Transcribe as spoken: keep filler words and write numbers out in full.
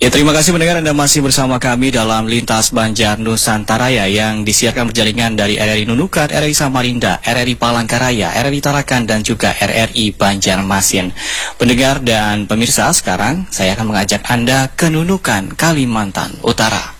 Ya, terima kasih mendengar Anda masih bersama kami dalam Lintas Banjar Nusantara ya, yang disiarkan berjaringan dari R R I Nunukan, R R I Samarinda, R R I Palangkaraya, R R I Tarakan, dan juga R R I Banjarmasin. Pendengar dan pemirsa, sekarang saya akan mengajak Anda ke Nunukan, Kalimantan Utara.